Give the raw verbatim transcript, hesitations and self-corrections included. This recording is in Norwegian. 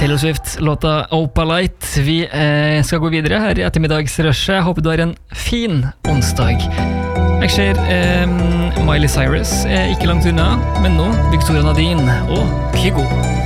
Taylor Swift, låta Opalite. Vi eh, skal gå videre her i ettermiddagsrushet. Jeg håper du har en fin onsdag. Jeg ser eh, Miley Cyrus er ikke langt unna, men nå Victoria Nadine og Kygo.